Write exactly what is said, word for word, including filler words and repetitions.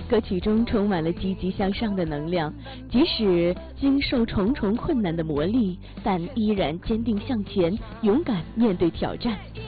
歌曲中充满了积极向上的能量，即使经受重重困难的磨砺，但依然坚定向前，勇敢面对挑战。